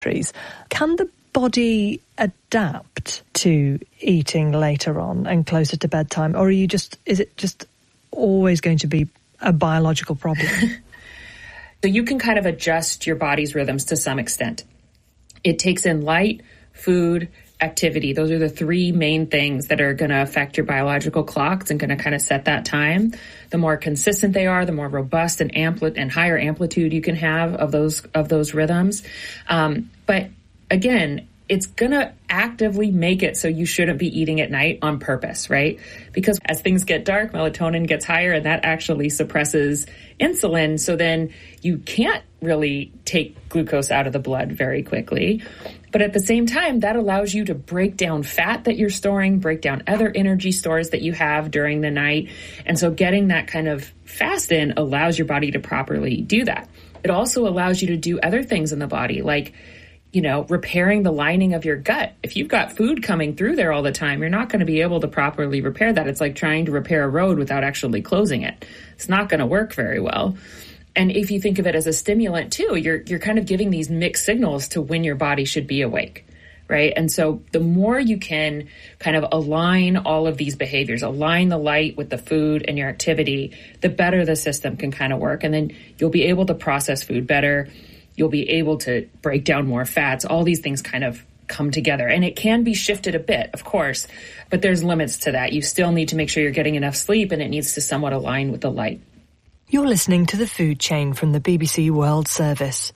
Can the body adapt to eating later on and closer to bedtime, or is it just always going to be a biological problem? So you can kind of adjust your body's rhythms to some extent. It takes in light, food, activity. Those are the three main things that are going to affect your biological clocks and going to kind of set that time. The more consistent they are, the more robust and higher amplitude you can have of those rhythms. But again, it's going to actively make it so you shouldn't be eating at night on purpose, right? Because as things get dark, melatonin gets higher, and that actually suppresses insulin. So then you can't really take glucose out of the blood very quickly. But at the same time, that allows you to break down fat that you're storing, break down other energy stores that you have during the night. And so getting that kind of fast in allows your body to properly do that. It also allows you to do other things in the body, like, repairing the lining of your gut. If you've got food coming through there all the time, you're not going to be able to properly repair that. It's like trying to repair a road without actually closing it. It's not going to work very well. And if you think of it as a stimulant too, you're kind of giving these mixed signals to when your body should be awake, right? And so the more you can kind of align all of these behaviors, align the light with the food and your activity, the better the system can kind of work. And then you'll be able to process food better. You'll be able to break down more fats. All these things kind of come together. And it can be shifted a bit, of course, but there's limits to that. You still need to make sure you're getting enough sleep, and it needs to somewhat align with the light. You're listening to The Food Chain from the BBC World Service.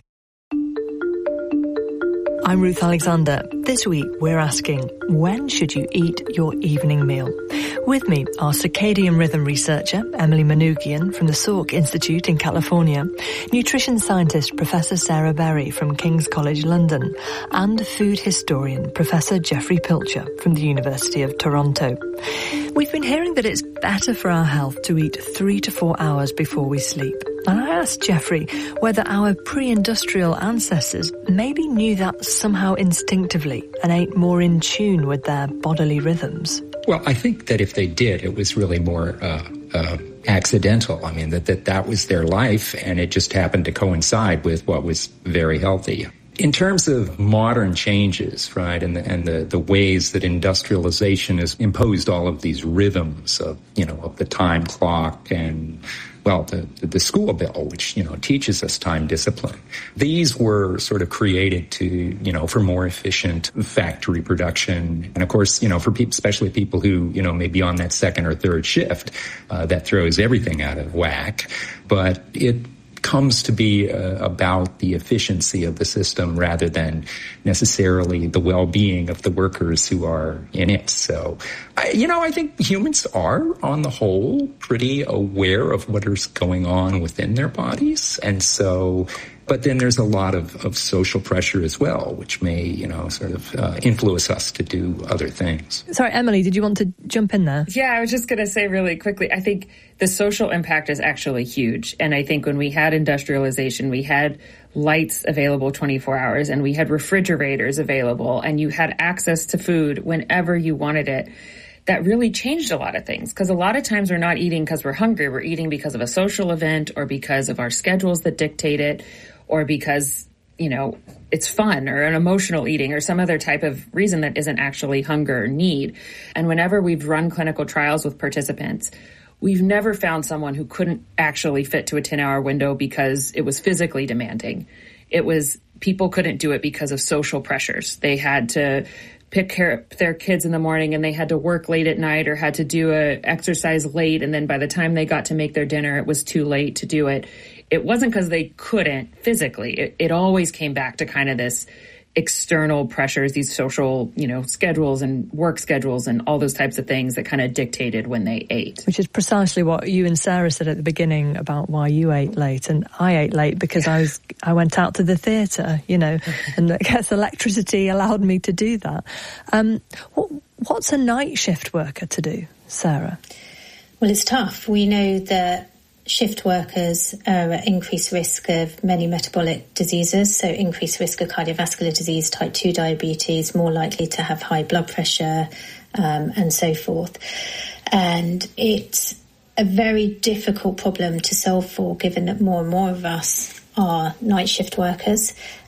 I'm Ruth Alexander. This week we're asking, when should you eat your evening meal? With me are circadian rhythm researcher Emily Manoogian from the Salk Institute in California, nutrition scientist Professor Sarah Berry from King's College London, and food historian Professor Jeffrey Pilcher from the University of Toronto. We've been hearing that it's better for our health to eat 3 to 4 hours before we sleep. And I asked Jeffrey whether our pre-industrial ancestors maybe knew that somehow instinctively and ate more in tune with their bodily rhythms. Well, I think that if they did, it was really more accidental. I mean, that was their life, and it just happened to coincide with what was very healthy. In terms of modern changes, right, and the ways that industrialization has imposed all of these rhythms of the time clock and, well, the school bell, which, teaches us time discipline. These were sort of created to, for more efficient factory production. And of course, for people, especially people who, may be on that second or third shift, that throws everything out of whack. But it comes to be about the efficiency of the system rather than necessarily the well-being of the workers who are in it. So, I think humans are, on the whole, pretty aware of what is going on within their bodies. And so, but then there's a lot of social pressure as well, which may, influence us to do other things. Sorry, Emily, did you want to jump in there? Yeah, I was just going to say really quickly, I think the social impact is actually huge. And I think when we had industrialization, we had lights available 24 hours and we had refrigerators available and you had access to food whenever you wanted it. That really changed a lot of things, because a lot of times we're not eating because we're hungry. We're eating because of a social event or because of our schedules that dictate it, or because, it's fun, or an emotional eating, or some other type of reason that isn't actually hunger or need. And whenever we've run clinical trials with participants, we've never found someone who couldn't actually fit to a 10-hour window because it was physically demanding. It was people couldn't do it because of social pressures. They had to pick care of their kids in the morning and they had to work late at night or had to do a exercise late. And then by the time they got to make their dinner, it was too late to do it. It wasn't because they couldn't physically. It always came back to kind of this external pressures, these social, schedules and work schedules and all those types of things that kind of dictated when they ate. Which is precisely what you and Sarah said at the beginning about why you ate late. And I ate late because I went out to the theatre, and I guess electricity allowed me to do that. What's a night shift worker to do, Sarah? Well, it's tough. We know that shift workers are at increased risk of many metabolic diseases, so increased risk of cardiovascular disease, type 2 diabetes, more likely to have high blood pressure, and so forth. And it's a very difficult problem to solve for, given that more and more of us are night shift workers.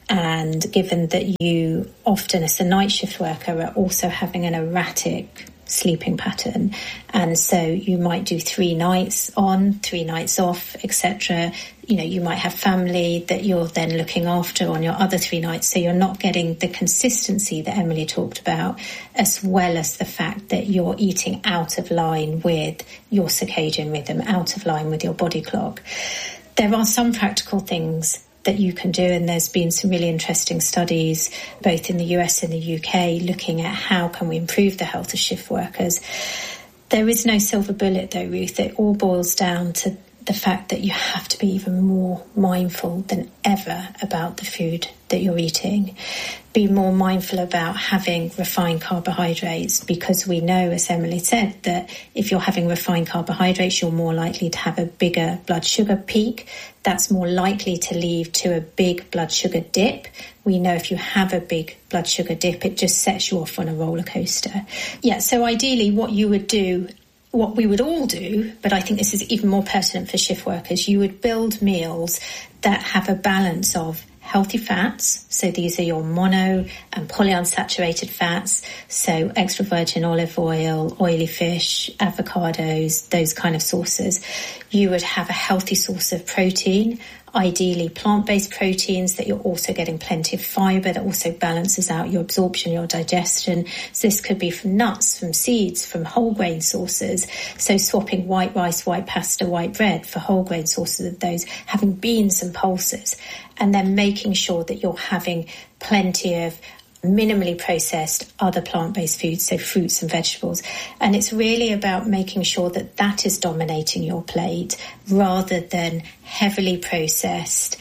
And given that you often, as a night shift worker, are also having an erratic sleeping pattern, and so you might do 3 nights on, 3 nights off, etc. You might have family that you're then looking after on your other 3 nights, so you're not getting the consistency that Emily talked about, as well as the fact that you're eating out of line with your circadian rhythm, out of line with your body clock. There are some practical things that you can do, and there's been some really interesting studies both in the US and the UK looking at how can we improve the health of shift workers. There is no silver bullet though, Ruth. It all boils down to the fact that you have to be even more mindful than ever about the food that you're eating. Be more mindful about having refined carbohydrates, because we know, as Emily said, that if you're having refined carbohydrates, you're more likely to have a bigger blood sugar peak. That's more likely to lead to a big blood sugar dip. We know if you have a big blood sugar dip, it just sets you off on a roller coaster. Yeah, so ideally what you would do, what we would all do, but I think this is even more pertinent for shift workers, you would build meals that have a balance of healthy fats. So these are your mono and polyunsaturated fats. So extra virgin olive oil, oily fish, avocados, those kind of sources. You would have a healthy source of protein, ideally plant-based proteins, that you're also getting plenty of fibre that also balances out your absorption, your digestion. So this could be from nuts, from seeds, from whole grain sources. So swapping white rice, white pasta, white bread for whole grain sources of those, having beans and pulses, and then making sure that you're having plenty of minimally processed other plant-based foods, so fruits and vegetables. And it's really about making sure that that is dominating your plate rather than heavily processed,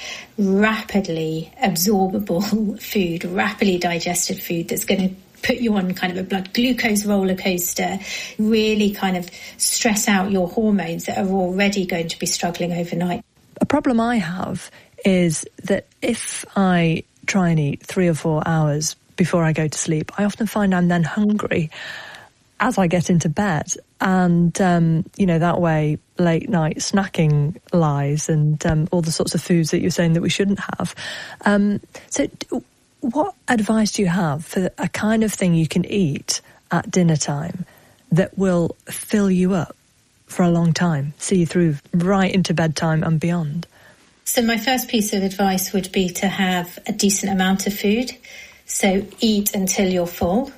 rapidly absorbable food, rapidly digested food that's going to put you on kind of a blood glucose roller coaster, really kind of stress out your hormones that are already going to be struggling overnight. A problem I have is that if I try and eat 3 or 4 hours before I go to sleep, I often find I'm then hungry as I get into bed. And, that way late night snacking lies and all the sorts of foods that you're saying that we shouldn't have. So what advice do you have for a kind of thing you can eat at dinner time that will fill you up for a long time, see you through right into bedtime and beyond? So my first piece of advice would be to have a decent amount of food. So eat until you're full.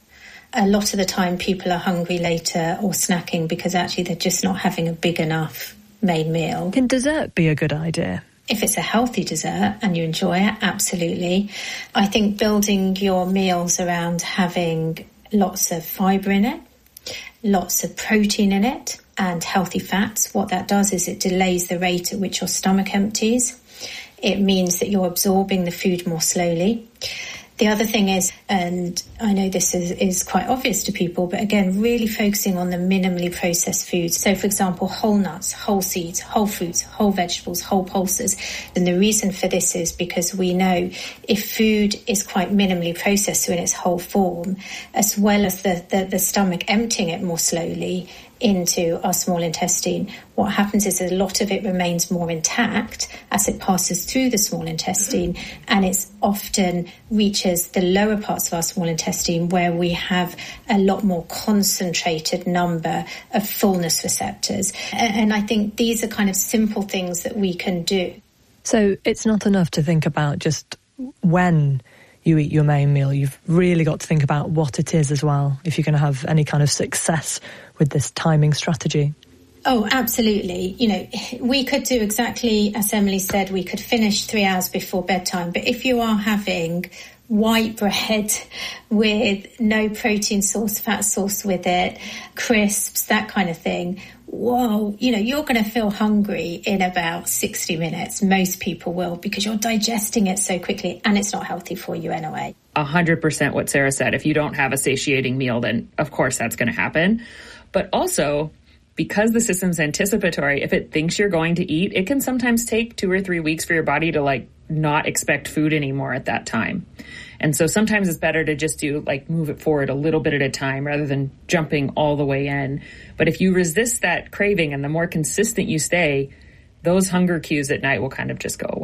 A lot of the time people are hungry later or snacking because actually they're just not having a big enough main meal. Can dessert be a good idea? If it's a healthy dessert and you enjoy it, absolutely. I think building your meals around having lots of fibre in it, lots of protein in it, and healthy fats, what that does is it delays the rate at which your stomach empties. It means that you're absorbing the food more slowly. The other thing is, and I know this is quite obvious to people, but again, really focusing on the minimally processed foods. So, for example, whole nuts, whole seeds, whole fruits, whole vegetables, whole pulses. And the reason for this is because we know if food is quite minimally processed, so in its whole form, as well as the stomach emptying it more slowly into our small intestine, what happens is a lot of it remains more intact as it passes through the small intestine, and it often reaches the lower parts of our small intestine where we have a lot more concentrated number of fullness receptors. And I think these are kind of simple things that we can do. So it's not enough to think about just when you eat your main meal. You've really got to think about what it is as well, if you're going to have any kind of success with this timing strategy. Oh, absolutely. We could do exactly as Emily said, we could finish 3 hours before bedtime. But if you are having white bread with no protein source, fat source with it, crisps, that kind of thing, whoa, you're going to feel hungry in about 60 minutes. Most people will, because you're digesting it so quickly and it's not healthy for you anyway. 100% what Sarah said. If you don't have a satiating meal, then of course that's going to happen. But also, because the system's anticipatory, if it thinks you're going to eat, it can sometimes take 2 or 3 weeks for your body to not expect food anymore at that time. And so sometimes it's better to just move it forward a little bit at a time rather than jumping all the way in. But if you resist that craving and the more consistent you stay, those hunger cues at night will kind of just go away.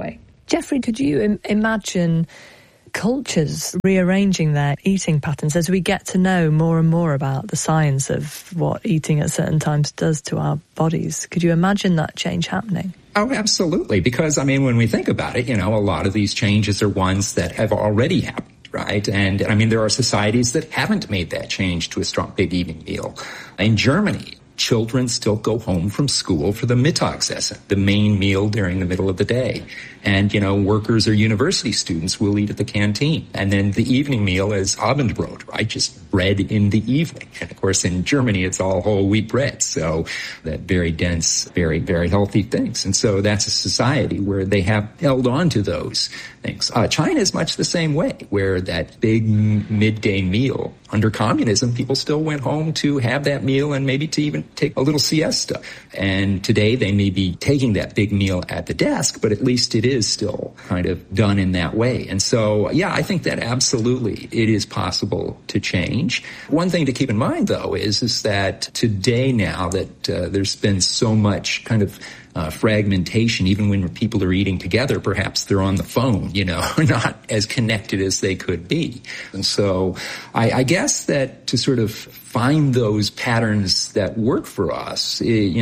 Jeffrey, could you imagine cultures rearranging their eating patterns as we get to know more and more about the science of what eating at certain times does to our bodies? Could you imagine that change happening? Oh, absolutely. Because, I mean, when we think about it, a lot of these changes are ones that have already happened, right? And, I mean, there are societies that haven't made that change to a big evening meal. In Germany, children still go home from school for the Mittagessen, the main meal during the middle of the day. And, workers or university students will eat at the canteen. And then the evening meal is Abendbrot, right? Just bread in the evening. And of course, in Germany, it's all whole wheat bread. So that very dense, very, very healthy things. And so that's a society where they have held on to those things. China is much the same way, where that big midday meal under communism, people still went home to have that meal and maybe to even take a little siesta. And today they may be taking that big meal at the desk, but at least it is still kind of done in that way. And so, yeah, I think that absolutely it is possible to change. One thing to keep in mind, though, is that today now that there's been so much kind of fragmentation, even when people are eating together, perhaps they're on the phone, not as connected as they could be. And so I guess that to sort of find those patterns that work for us,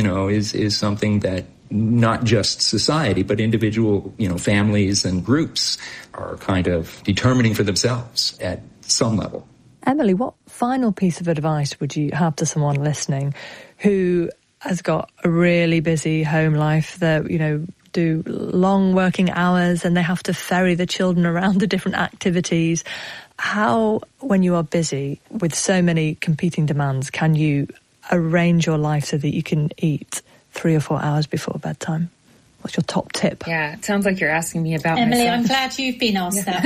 is something that not just society, but individual, families and groups are kind of determining for themselves at some level. Emily, what final piece of advice would you have to someone listening who has got a really busy home life that, do long working hours and they have to ferry the children around to different activities? How, when you are busy with so many competing demands, can you arrange your life so that you can eat 3 or 4 hours before bedtime? What's your top tip? Yeah, it sounds like you're asking me about Emily, myself. I'm glad you've been asked that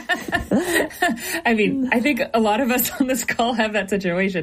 one. I mean, I think a lot of us on this call have that situation.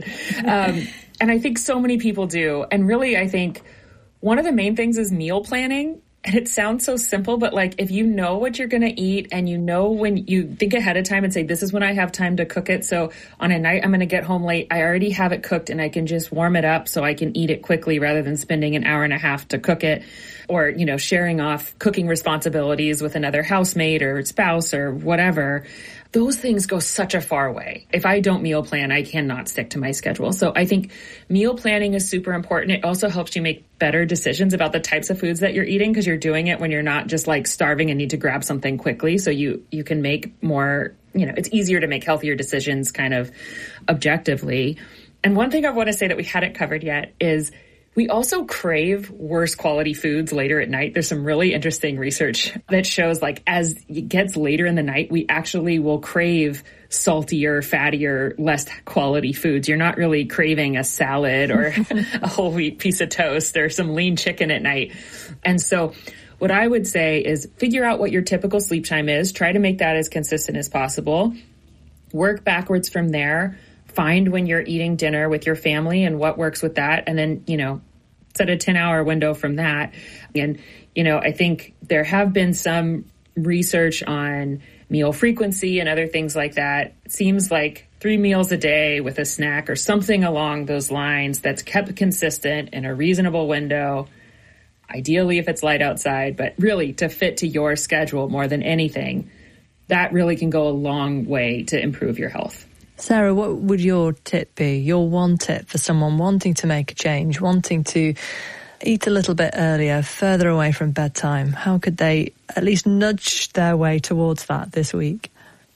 And I think so many people do. And really, I think one of the main things is meal planning. And it sounds so simple, but if you know what you're going to eat and when you think ahead of time and say, this is when I have time to cook it. So on a night I'm going to get home late, I already have it cooked and I can just warm it up so I can eat it quickly rather than spending an hour and a half to cook it, or, sharing off cooking responsibilities with another housemate or spouse or whatever. Those things go such a far way. If I don't meal plan, I cannot stick to my schedule. So I think meal planning is super important. It also helps you make better decisions about the types of foods that you're eating because you're doing it when you're not just starving and need to grab something quickly. So you can make more, it's easier to make healthier decisions kind of objectively. And one thing I want to say that we hadn't covered yet is we also crave worse quality foods later at night. There's some really interesting research that shows as it gets later in the night, we actually will crave saltier, fattier, less quality foods. You're not really craving a salad or a whole wheat piece of toast or some lean chicken at night. And so what I would say is figure out what your typical sleep time is. Try to make that as consistent as possible. Work backwards from there. Find when you're eating dinner with your family and what works with that. And then, set a 10-hour window from that. And, I think there have been some research on meal frequency and other things like that. It seems like 3 meals a day with a snack or something along those lines that's kept consistent in a reasonable window. Ideally, if it's light outside, but really to fit to your schedule more than anything, that really can go a long way to improve your health. Sarah, what would your tip be, your one tip for someone wanting to make a change, wanting to eat a little bit earlier, further away from bedtime? How could they at least nudge their way towards that this week?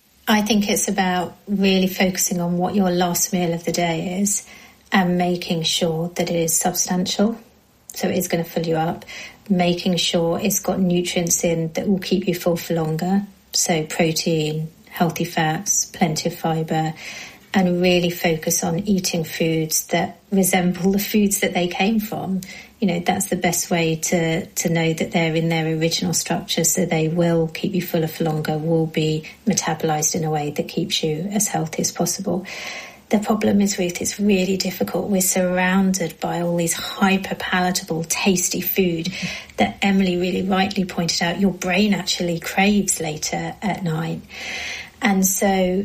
I think it's about really focusing on what your last meal of the day is and making sure that it is substantial, so it is going to fill you up, making sure it's got nutrients in that will keep you full for longer, so protein, healthy fats, plenty of fibre, and really focus on eating foods that resemble the foods that they came from. That's the best way to know that they're in their original structure, so they will keep you fuller for longer, will be metabolised in a way that keeps you as healthy as possible. The problem is, Ruth, it's really difficult. We're surrounded by all these hyper-palatable, tasty food that Emily really rightly pointed out your brain actually craves later at night. And so,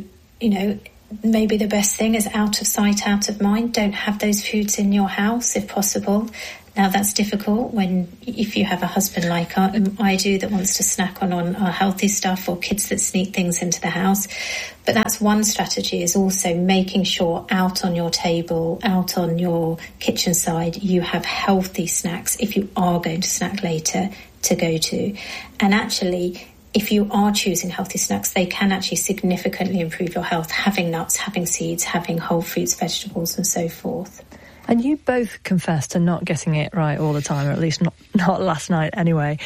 maybe the best thing is out of sight, out of mind. Don't have those foods in your house if possible. Now, that's difficult if you have a husband like I do that wants to snack on our healthy stuff, or kids that sneak things into the house. But that's one strategy, is also making sure out on your table, out on your kitchen side, you have healthy snacks if you are going to snack later to go to. And actually, if you are choosing healthy snacks, they can actually significantly improve your health, having nuts, having seeds, having whole fruits, vegetables and so forth. And you both confess to not getting it right all the time, or at least not last night anyway.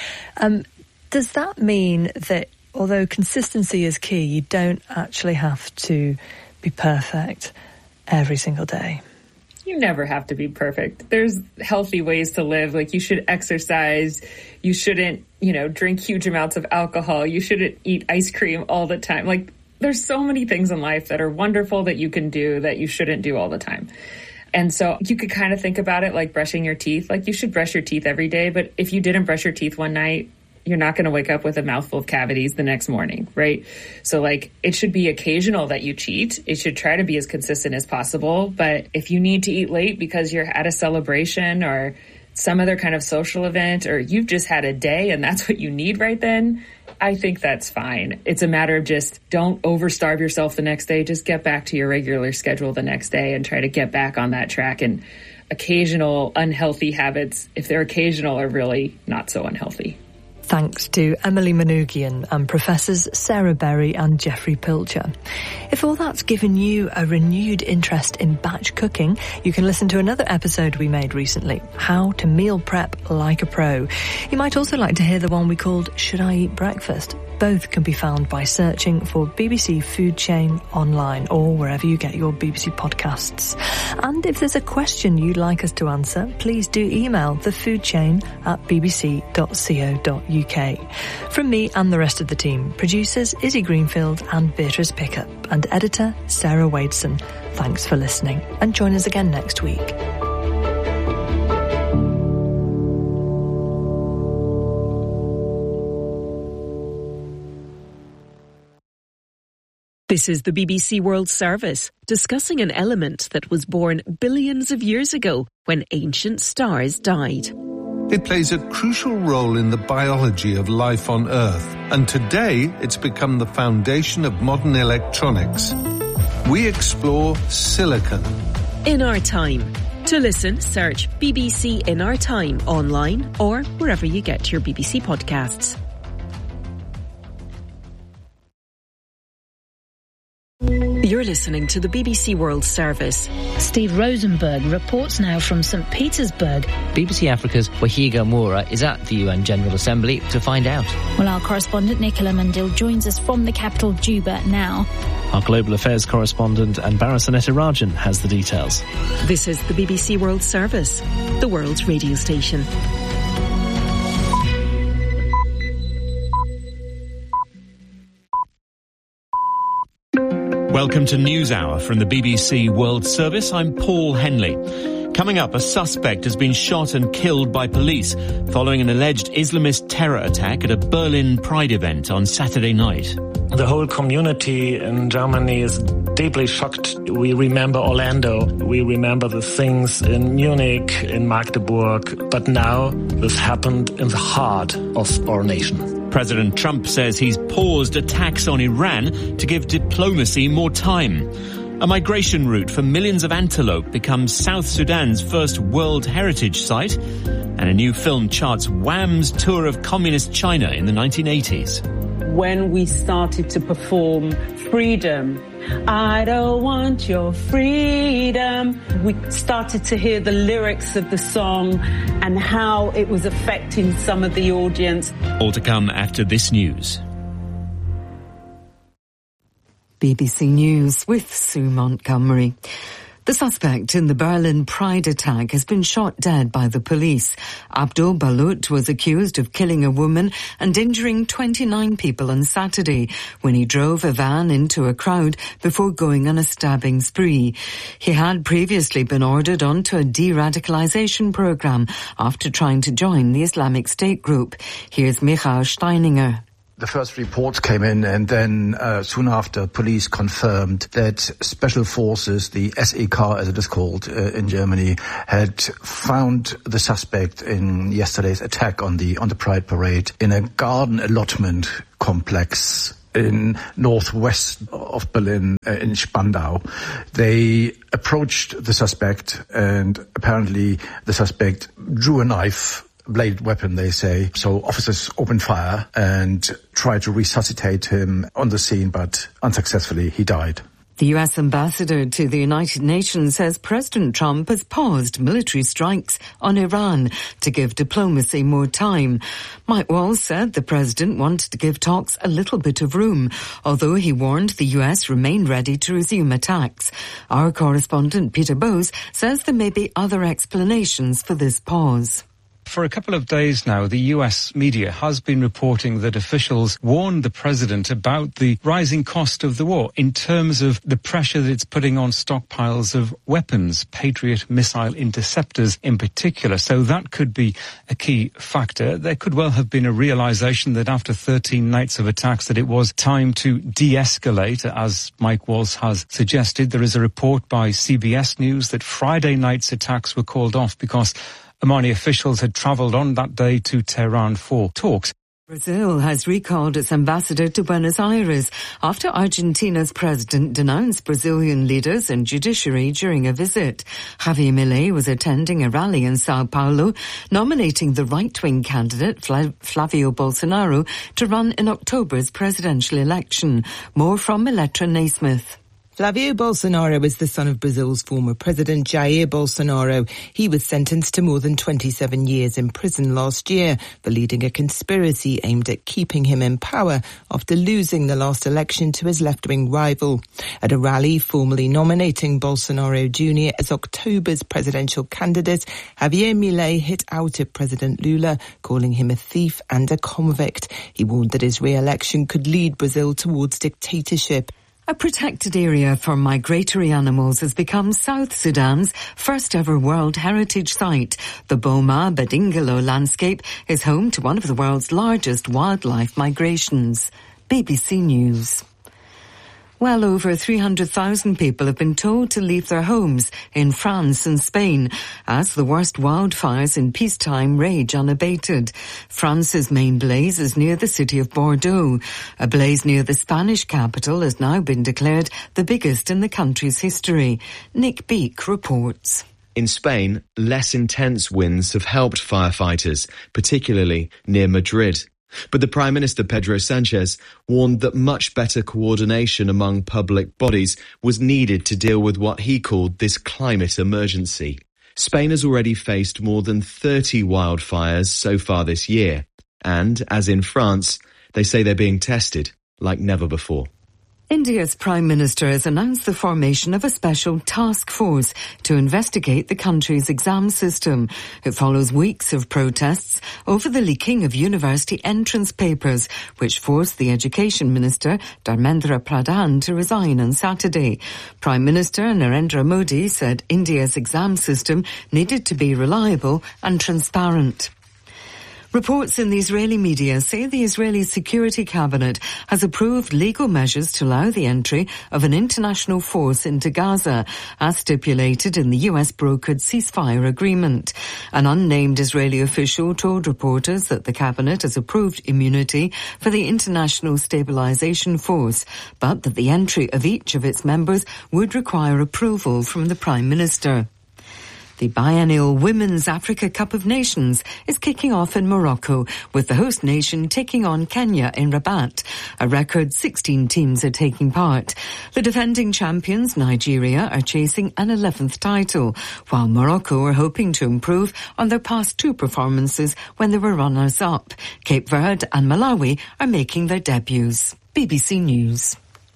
Does that mean that although consistency is key, you don't actually have to be perfect every single day? You never have to be perfect. There's healthy ways to live. Like, you should exercise. You shouldn't, drink huge amounts of alcohol. You shouldn't eat ice cream all the time. Like, there's so many things in life that are wonderful that you can do that you shouldn't do all the time. And so you could kind of think about it like brushing your teeth. Like, you should brush your teeth every day, but if you didn't brush your teeth one night, you're not going to wake up with a mouthful of cavities the next morning, right? So, like, it should be occasional that you cheat. It should try to be as consistent as possible. But if you need to eat late because you're at a celebration or some other kind of social event, or you've just had a day and that's what you need right then, I think that's fine. It's a matter of just don't overstarve yourself the next day. Just get back to your regular schedule the next day and try to get back on that track. And occasional unhealthy habits, if they're occasional, are really not so unhealthy. Thanks to Emily Manoogian and Professors Sarah Berry and Jeffrey Pilcher. If all that's given you a renewed interest in batch cooking, you can listen to another episode we made recently, How to Meal Prep Like a Pro. You might also like to hear the one we called Should I Eat Breakfast? Both can be found by searching for BBC Food Chain online or wherever you get your BBC podcasts. And if there's a question you'd like us to answer, please do email thefoodchain@bbc.co.uk. From me and the rest of the team, producers Izzy Greenfield and Beatrice Pickup, and editor Sarah Wadeson. Thanks for listening, and join us again next week. This is the BBC World Service, discussing an element that was born billions of years ago when ancient stars died. It plays a crucial role in the biology of life on Earth, and today it's become the foundation of modern electronics. We explore silicon. In Our Time. To listen, search BBC In Our Time online or wherever you get your BBC podcasts. You're listening to the BBC World Service. Steve Rosenberg reports now from St. Petersburg. BBC Africa's Wahiga Moura is at the UN General Assembly to find out. Well, our correspondent Nicola Mandil joins us from the capital, Juba, now. Our global affairs correspondent Anbara Rajan has the details. This is the BBC World Service, the world's radio station. Welcome to NewsHour from the BBC World Service. I'm Paul Henley. Coming up, a suspect has been shot and killed by police following an alleged Islamist terror attack at a Berlin Pride event on Saturday night. The whole community in Germany is deeply shocked. We remember Orlando, we remember the things in Munich, in Magdeburg, but now this happened in the heart of our nation. President Trump says he's paused attacks on Iran to give diplomacy more time. A migration route for millions of antelope becomes South Sudan's first World Heritage Site. And a new film charts Wham's tour of communist China in the 1980s. When we started to perform Freedom, I don't want your freedom, we started to hear the lyrics of the song and how it was affecting some of the audience. All to come after this news. BBC News with Sue Montgomery. The suspect in the Berlin Pride attack has been shot dead by the police. Abdul Balut was accused of killing a woman and injuring 29 people on Saturday when he drove a van into a crowd before going on a stabbing spree. He had previously been ordered onto a de-radicalization program after trying to join the Islamic State group. Here's Michael Steininger. The first reports came in, and then soon after, police confirmed that special forces, the SEK as it is called in Germany, had found the suspect in yesterday's attack on the Pride Parade in a garden allotment complex in northwest of Berlin, in Spandau. They approached the suspect, and apparently the suspect drew a knife, bladed weapon, they say. So officers opened fire and tried to resuscitate him on the scene, but unsuccessfully he died. The US ambassador to the United Nations says President Trump has paused military strikes on Iran to give diplomacy more time. Mike Walls said the president wanted to give talks a little bit of room, although he warned the US remained ready to resume attacks. Our correspondent Peter Bowes says there may be other explanations for this pause. For a couple of days now, the US media has been reporting that officials warned the president about the rising cost of the war in terms of the pressure that it's putting on stockpiles of weapons, Patriot missile interceptors in particular. So that could be a key factor. There could well have been a realization that after 13 nights of attacks that it was time to de-escalate, as Mike Walls has suggested. There is a report by CBS News that Friday night's attacks were called off because Omani officials had travelled on that day to Tehran for talks. Brazil has recalled its ambassador to Buenos Aires after Argentina's president denounced Brazilian leaders and judiciary during a visit. Javier Milei was attending a rally in Sao Paulo, nominating the right-wing candidate Flavio Bolsonaro to run in October's presidential election. More from Electra Naismith. Flavio Bolsonaro is the son of Brazil's former president, Jair Bolsonaro. He was sentenced to more than 27 years in prison last year for leading a conspiracy aimed at keeping him in power after losing the last election to his left-wing rival. At a rally formally nominating Bolsonaro Jr. as October's presidential candidate, Javier Milei hit out at President Lula, calling him a thief and a convict. He warned that his re-election could lead Brazil towards dictatorship. A protected area for migratory animals has become South Sudan's first ever World Heritage Site. The Boma Badingalo landscape is home to one of the world's largest wildlife migrations. BBC News. Well over 300,000 people have been told to leave their homes in France and Spain as the worst wildfires in peacetime rage unabated. France's main blaze is near the city of Bordeaux. A blaze near the Spanish capital has now been declared the biggest in the country's history. Nick Beak reports. In Spain, less intense winds have helped firefighters, particularly near Madrid. But the Prime Minister, Pedro Sanchez, warned that much better coordination among public bodies was needed to deal with what he called this climate emergency. Spain has already faced more than 30 wildfires so far this year. And, as in France, they say they're being tested like never before. India's Prime Minister has announced the formation of a special task force to investigate the country's exam system. It follows weeks of protests over the leaking of university entrance papers, which forced the Education Minister, Dharmendra Pradhan, to resign on Saturday. Prime Minister Narendra Modi said India's exam system needed to be reliable and transparent. Reports in the Israeli media say the Israeli Security Cabinet has approved legal measures to allow the entry of an international force into Gaza, as stipulated in the US-brokered ceasefire agreement. An unnamed Israeli official told reporters that the Cabinet has approved immunity for the International Stabilization Force, but that the entry of each of its members would require approval from the Prime Minister. The biennial Women's Africa Cup of Nations is kicking off in Morocco, with the host nation taking on Kenya in Rabat. A record 16 teams are taking part. The defending champions, Nigeria, are chasing an 11th title, while Morocco are hoping to improve on their past two performances when they were runners-up. Cape Verde and Malawi are making their debuts. BBC News.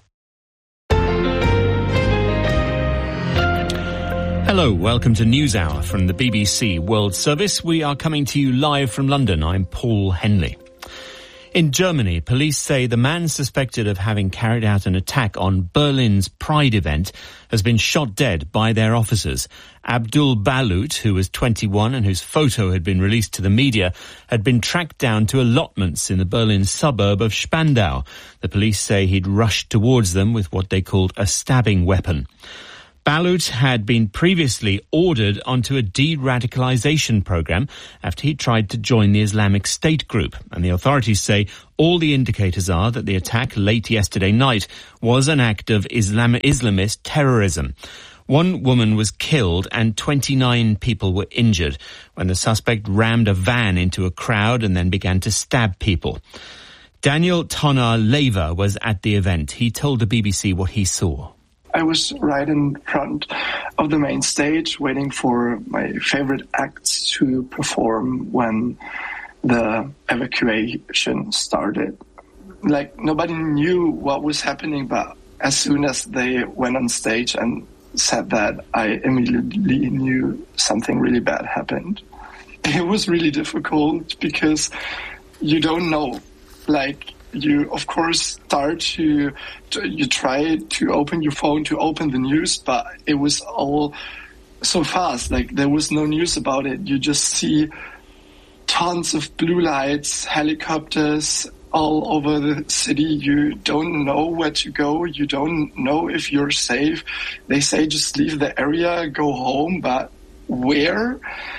Hello, welcome to NewsHour from the BBC World Service. We are coming to you live from London. I'm Paul Henley. In Germany, police say the man suspected of having carried out an attack on Berlin's Pride event has been shot dead by their officers. Abdul Balut, who was 21 and whose photo had been released to the media, had been tracked down to allotments in the Berlin suburb of Spandau. The police say he'd rushed towards them with what they called a stabbing weapon. Balut had been previously ordered onto a de-radicalization program after he tried to join the Islamic State group, and the authorities say all the indicators are that the attack late yesterday night was an act of Islamist terrorism. One woman was killed and 29 people were injured when the suspect rammed a van into a crowd and then began to stab people. Daniel Tonar-Lever was at the event. He told the BBC what he saw. I was right in front of the main stage waiting for my favorite acts to perform when the evacuation started. Like, nobody knew what was happening, but as soon as they went on stage and said that, I immediately knew something really bad happened. It was really difficult because you don't know. Like, you, of course, start you try to open your phone to open the news, but it was all so fast. Like, there was no news about it. You just see tons of blue lights, helicopters all over the city. You don't know where to go. You don't know if you're safe. They say just leave the area, go home, but where?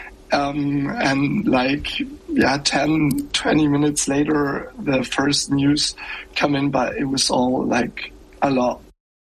And 10, 20 minutes later, the first news come in, but it was all like a lot.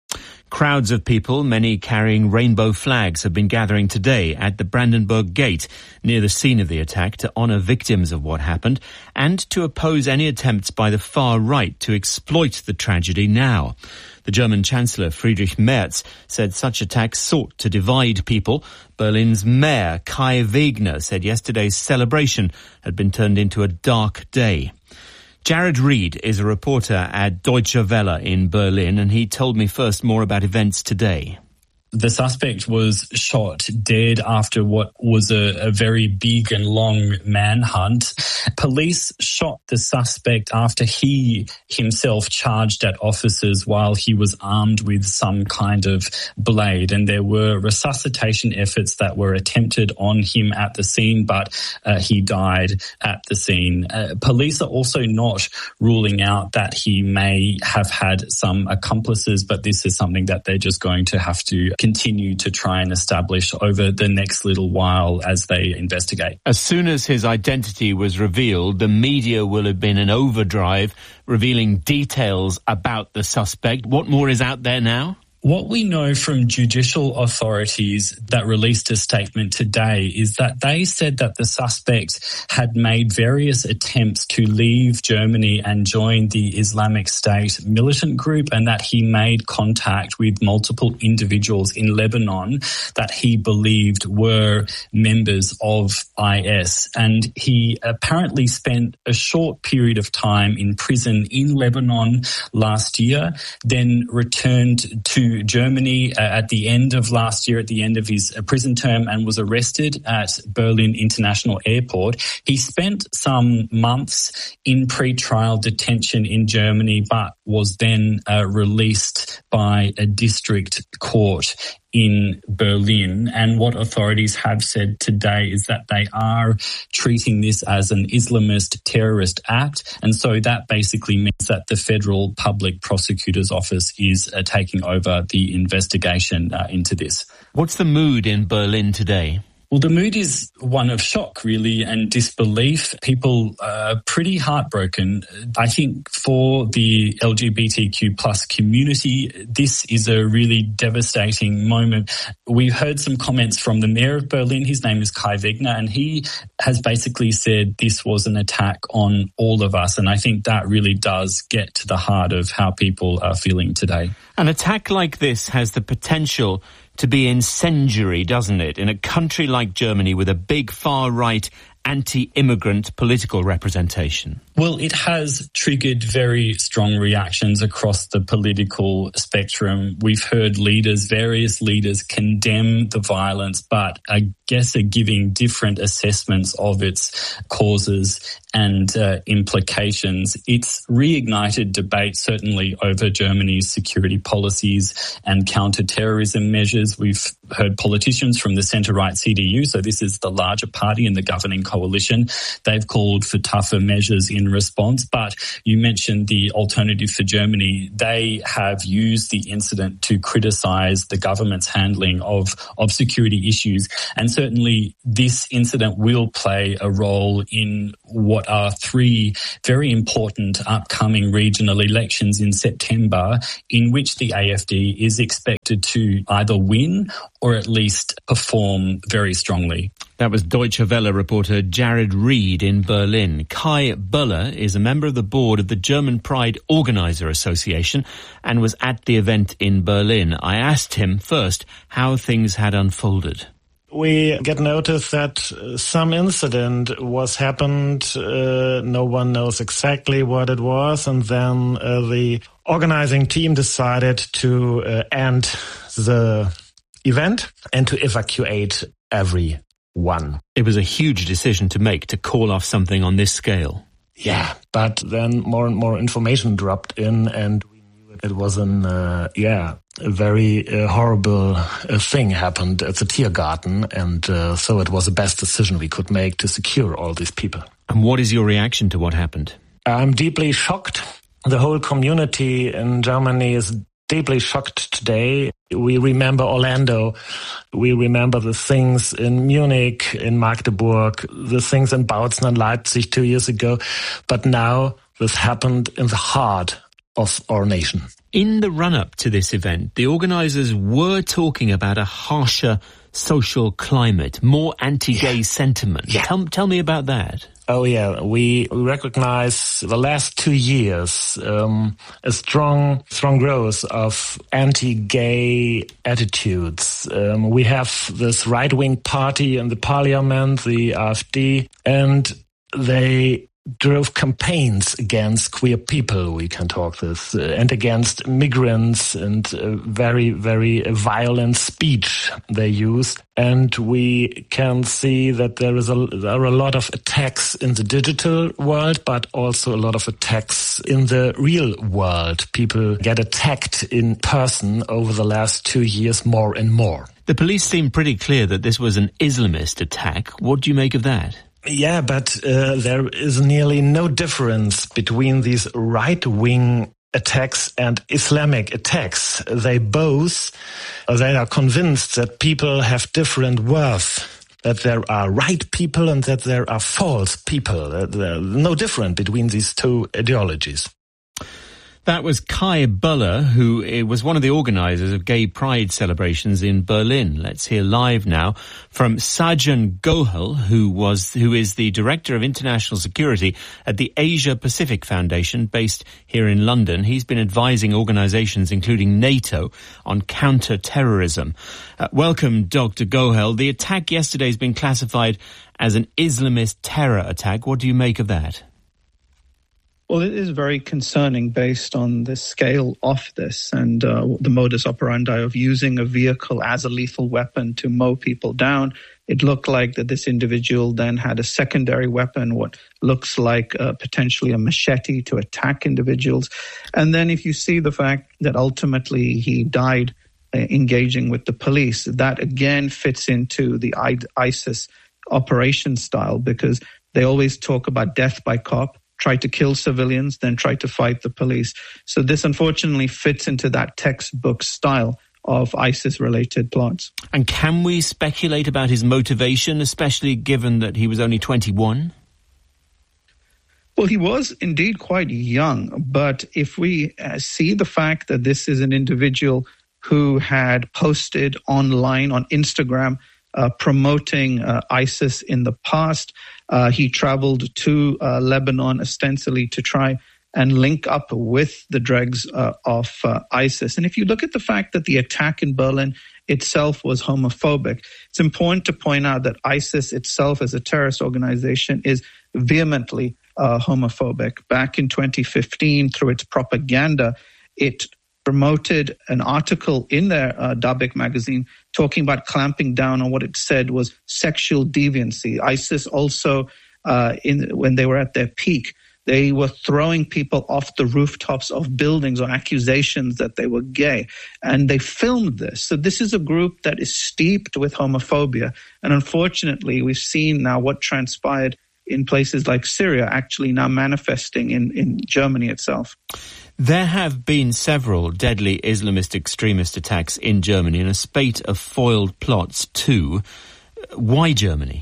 Crowds of people, many carrying rainbow flags, have been gathering today at the Brandenburg Gate near the scene of the attack to honour victims of what happened and to oppose any attempts by the far right to exploit the tragedy now. The German Chancellor Friedrich Merz said such attacks sought to divide people. Berlin's Mayor Kai Wegner said yesterday's celebration had been turned into a dark day. Jared Reed is a reporter at Deutsche Welle in Berlin, and he told me first more about events today. The suspect was shot dead after what was a very big and long manhunt. Police shot the suspect after he himself charged at officers while he was armed with some kind of blade. And there were resuscitation efforts that were attempted on him at the scene, but he died at the scene. Police are also not ruling out that he may have had some accomplices, but this is something that they're just going to have to continue to try and establish over the next little while as they investigate. As soon as his identity was revealed, the media will have been in overdrive, revealing details about the suspect. What more is out there now? What we know from judicial authorities that released a statement today is that they said that the suspect had made various attempts to leave Germany and join the Islamic State militant group, and that he made contact with multiple individuals in Lebanon that he believed were members of IS. And he apparently spent a short period of time in prison in Lebanon last year, then returned to Germany at the end of last year, at the end of his prison term, and was arrested at Berlin International Airport. He spent some months in pre-trial detention in Germany, but was then released by a district court in Berlin. And what authorities have said today is that they are treating this as an Islamist terrorist act. And so that basically means that the Federal Public Prosecutor's Office is taking over the investigation into this. What's the mood in Berlin today? Well, the mood is one of shock, really, and disbelief. People are pretty heartbroken. I think for the LGBTQ plus community, this is a really devastating moment. We've heard some comments from the mayor of Berlin. His name is Kai Wegner, and he has basically said this was an attack on all of us. And I think that really does get to the heart of how people are feeling today. An attack like this has the potential to be incendiary, doesn't it? In a country like Germany with a big far-right anti-immigrant political representation. Well, it has triggered very strong reactions across the political spectrum. We've heard various leaders condemn the violence, but I guess are giving different assessments of its causes and implications. It's reignited debate, certainly over Germany's security policies and counter-terrorism measures. We've heard politicians from the centre-right CDU, so this is the larger party in the governing coalition. They've called for tougher measures in response. But you mentioned the Alternative for Germany. They have used the incident to criticise the government's handling of security issues. And certainly this incident will play a role in what are 3 very important upcoming regional elections in September, in which the AfD is expected to either win or at least perform very strongly. That was Deutsche Welle reporter Jared Reed in Berlin. Kai Böller is a member of the board of the German Pride Organizer Association and was at the event in Berlin. I asked him first how things had unfolded. We get notice that some incident was happened. No one knows exactly what it was. And then the organizing team decided to end the event and to evacuate everyone. It was a huge decision to make, to call off something on this scale. Yeah, but then more and more information dropped in, and we knew it was a very horrible thing happened at the Tiergarten, and so it was the best decision we could make to secure all these people. And what is your reaction to what happened? I'm deeply shocked. The whole community in Germany is deeply shocked today. We remember Orlando. We remember the things in Munich, in Magdeburg, the things in Bautzen and Leipzig 2 years ago. But now this happened in the heart of our nation. In the run-up to this event, the organisers were talking about a harsher social climate, more anti-gay sentiment. Yeah. Tell me about that. Oh, yeah. We recognize the last 2 years a strong growth of anti-gay attitudes. We have this right-wing party in the parliament, the AfD, and they drove campaigns against queer people, we can talk this, and against migrants, and very, very violent speech they used. And we can see that there are a lot of attacks in the digital world, but also a lot of attacks in the real world. People get attacked in person over the last 2 years more and more. The police seem pretty clear that this was an Islamist attack. What do you make of that? Yeah, but there is nearly no difference between these right-wing attacks and Islamic attacks. They are convinced that people have different worth, that there are right people and that there are false people. There's no difference between these 2 ideologies. That was Kai Böller, who was one of the organisers of gay pride celebrations in Berlin. Let's hear live now from Sajan Gohel, who is the Director of International Security at the Asia Pacific Foundation based here in London. He's been advising organisations including NATO on counter-terrorism. Welcome, Dr. Gohel. The attack yesterday has been classified as an Islamist terror attack. What do you make of that? Well, it is very concerning based on the scale of this and the modus operandi of using a vehicle as a lethal weapon to mow people down. It looked like that this individual then had a secondary weapon, what looks like potentially a machete to attack individuals. And then if you see the fact that ultimately he died engaging with the police, that again fits into the ISIS operation style, because they always talk about death by cop, try to kill civilians, then try to fight the police. So this unfortunately fits into that textbook style of ISIS-related plots. And can we speculate about his motivation, especially given that he was only 21? Well, he was indeed quite young, but if we see the fact that this is an individual who had posted online on Instagram promoting ISIS in the past. He traveled to Lebanon ostensibly to try and link up with the dregs of ISIS. And if you look at the fact that the attack in Berlin itself was homophobic, it's important to point out that ISIS itself as a terrorist organization is vehemently homophobic. Back in 2015, through its propaganda, it promoted an article in their Dabik magazine talking about clamping down on what it said was sexual deviancy. ISIS also when they were at their peak. They were throwing people off the rooftops of buildings on accusations that they were gay. And they filmed this. So this is a group that is steeped with homophobia. And unfortunately, we've seen now what transpired in places like Syria actually now manifesting in Germany itself. There have been several deadly Islamist extremist attacks in Germany and a spate of foiled plots too. Why Germany?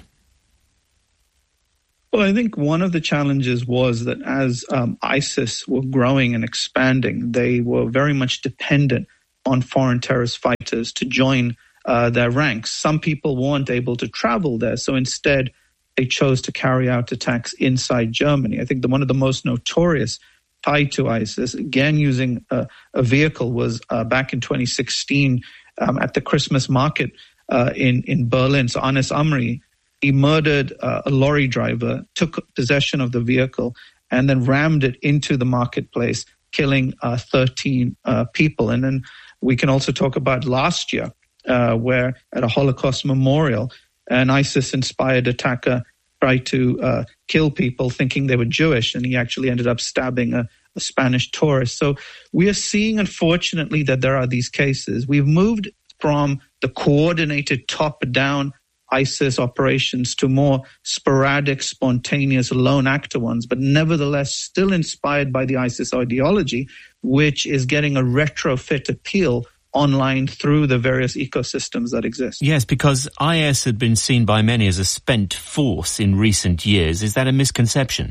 Well, I think one of the challenges was that as ISIS were growing and expanding, they were very much dependent on foreign terrorist fighters to join their ranks. Some people weren't able to travel there, so instead they chose to carry out attacks inside Germany. I think one of the most notorious tied to ISIS, again using a vehicle, was back in 2016 at the Christmas market in Berlin. So Anis Amri, he murdered a lorry driver, took possession of the vehicle, and then rammed it into the marketplace, killing 13 people. And then we can also talk about last year, where at a Holocaust memorial, an ISIS-inspired attacker tried to kill people thinking they were Jewish, and he actually ended up stabbing a Spanish tourist. So we are seeing, unfortunately, that there are these cases. We've moved from the coordinated top-down ISIS operations to more sporadic, spontaneous, lone actor ones, but nevertheless still inspired by the ISIS ideology, which is getting a retrofit appeal online through the various ecosystems that exist. Yes, because IS had been seen by many as a spent force in recent years. Is that a misconception?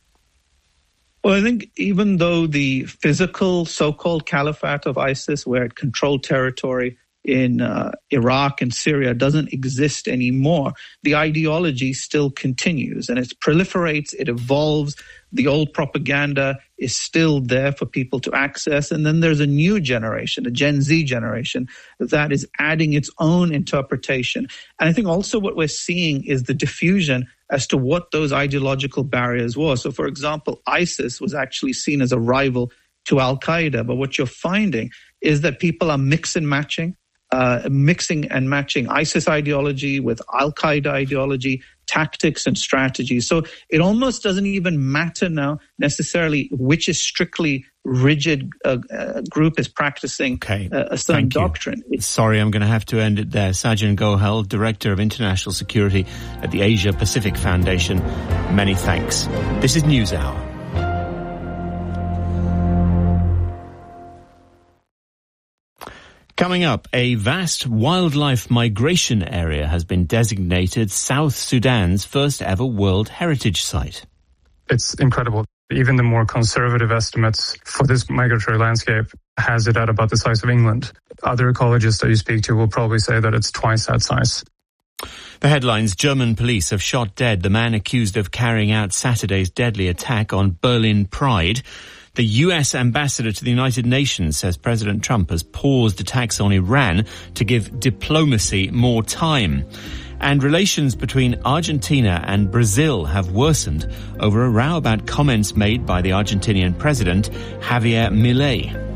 Well, I think even though the physical so-called caliphate of ISIS, where it controlled territory in Iraq and Syria, doesn't exist anymore, the ideology still continues and it proliferates, it evolves. The old propaganda is still there for people to access. And then there's a new generation, a Gen Z generation, that is adding its own interpretation. And I think also what we're seeing is the diffusion as to what those ideological barriers were. So, for example, ISIS was actually seen as a rival to Al-Qaeda. But what you're finding is that people are mixing and matching ISIS ideology with Al-Qaeda ideology, tactics and strategies. So it almost doesn't even matter now necessarily which is strictly rigid group is practicing a certain doctrine. Sorry, I'm going to have to end it there. Sajan Gohel, Director of International Security at the Asia Pacific Foundation. Many thanks. This is NewsHour. Coming up, a vast wildlife migration area has been designated South Sudan's first ever World Heritage Site. It's incredible. Even the more conservative estimates for this migratory landscape has it at about the size of England. Other ecologists that you speak to will probably say that it's twice that size. The headlines: German police have shot dead the man accused of carrying out Saturday's deadly attack on Berlin Pride. The US ambassador to the United Nations says President Trump has paused attacks on Iran to give diplomacy more time. And relations between Argentina and Brazil have worsened over a row about comments made by the Argentinian president, Javier Milei.